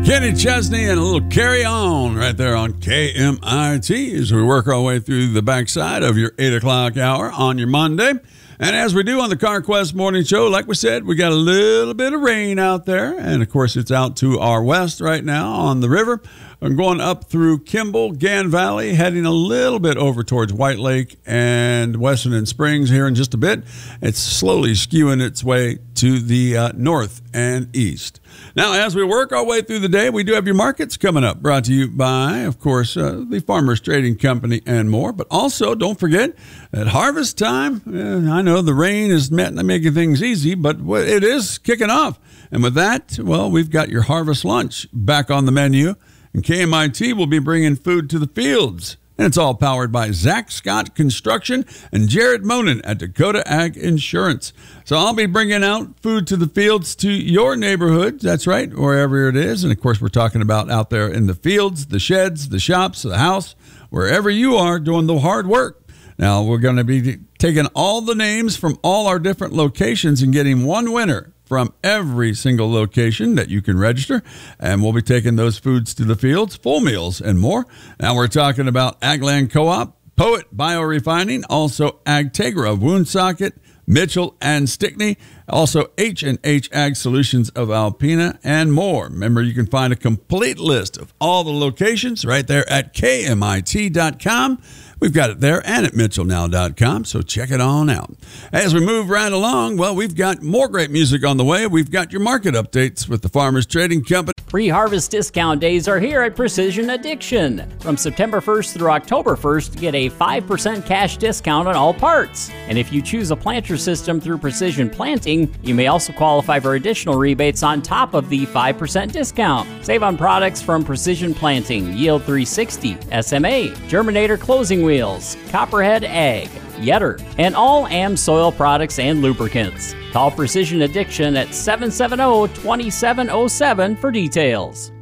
Kenny Chesney and a little Carry On right there on KMIT as we work our way through the backside of your 8 o'clock hour on your Monday. And as we do on the CarQuest Morning Show, like we said, we got a little bit of rain out there. And, of course, it's out to our west right now on the river. I'm going up through Kimball, Gann Valley, heading a little bit over towards White Lake and Weston and Springs here in just a bit. It's slowly skewing its way to the north and east. Now, as we work our way through the day, we do have your markets coming up, brought to you by, of course, the Farmers Trading Company and more. But also, don't forget, at harvest time, I know the rain is making things easy, but it is kicking off. And with that, well, we've got your harvest lunch back on the menu. And KMIT will be bringing food to the fields. And it's all powered by Zach Scott Construction and Jared Monin at Dakota Ag Insurance. So I'll be bringing out food to the fields to your neighborhood. That's right, wherever it is. And, of course, we're talking about out there in the fields, the sheds, the shops, the house, wherever you are doing the hard work. Now, we're going to be taking all the names from all our different locations and getting one winner from every single location that you can register. And we'll be taking those foods to the fields, full meals, and more. Now we're talking about Agland Co-op, Poet Biorefining, also Agtegra of Woonsocket, Mitchell and Stickney, also H&H Ag Solutions of Alpena, and more. Remember, you can find a complete list of all the locations right there at KMIT.com. We've got it there and at MitchellNow.com, so check it on out. As we move right along, well, we've got more great music on the way. We've got your market updates with the Farmers Trading Company. Pre-harvest discount days are here at Precision Addiction. From September 1st through October 1st, get a 5% cash discount on all parts. And if you choose a planter system through Precision Planting, you may also qualify for additional rebates on top of the 5% discount. Save on products from Precision Planting, Yield 360, SMA, Germinator Closing Wheels, Copperhead Ag, Yetter, and all AmSoil products and lubricants. Call Precision Addiction at 770-2707 for details.